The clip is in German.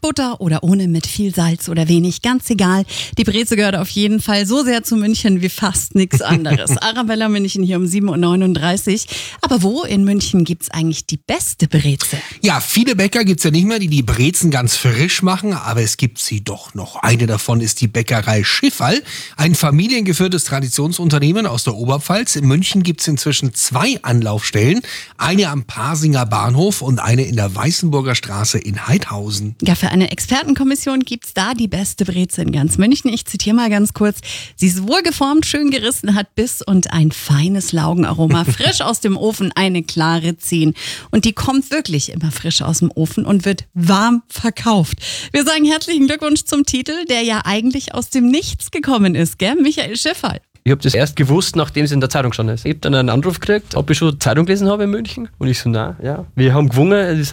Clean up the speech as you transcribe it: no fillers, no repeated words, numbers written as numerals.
Butter oder ohne, mit viel Salz oder wenig, ganz egal. Die Breze gehört auf jeden Fall so sehr zu München wie fast nichts anderes. Arabella München hier um 7.39 Uhr. Aber wo in München gibt's eigentlich die beste Breze? Ja, viele Bäcker gibt's ja nicht mehr, die die Brezen ganz frisch machen, aber es gibt sie doch noch. Eine davon ist die Bäckerei Schifferl, ein familiengeführtes Traditionsunternehmen aus der Oberpfalz. In München gibt's inzwischen 2 Anlaufstellen, eine am Pasinger Bahnhof und eine in der Weißenburger Straße in Heidhausen. Ja, für eine Expertenkommission gibt's da die beste Breze in ganz München. Ich zitiere mal ganz kurz. Sie ist wohlgeformt, schön gerissen, hat Biss und ein feines Laugenaroma. Frisch aus dem Ofen, eine klare 10. Und die kommt wirklich immer frisch aus dem Ofen und wird warm verkauft. Wir sagen herzlichen Glückwunsch zum Titel, der ja eigentlich aus dem Nichts gekommen ist, gell? Michael Schifferl. Ich habe das erst gewusst, nachdem es in der Zeitung schon ist. Ich habe dann einen Anruf gekriegt, ob ich schon Zeitung gelesen habe in München. Und ich so, na, ja. Wir haben gewonnen,